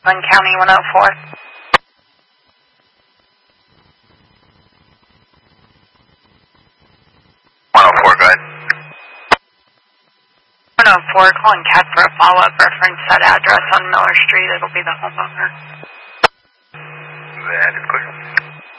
Glen County 104. 104, go ahead. 104, calling CAD for a follow-up reference that address on Miller Street. It'll be the homeowner. That is clear.